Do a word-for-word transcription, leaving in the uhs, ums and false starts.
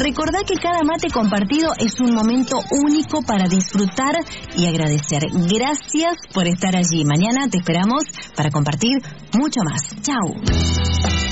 Recordá que cada mate compartido es un momento único para disfrutar y agradecer. Gracias por estar allí. Mañana te esperamos para compartir mucho más. Chau.